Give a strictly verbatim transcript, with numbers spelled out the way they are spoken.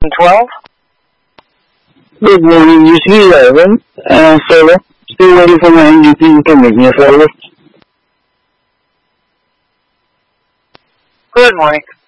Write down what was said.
twelve. Good morning, U C eleven, uh, solo. Still waiting for my M V P to make me a favor. Good morning.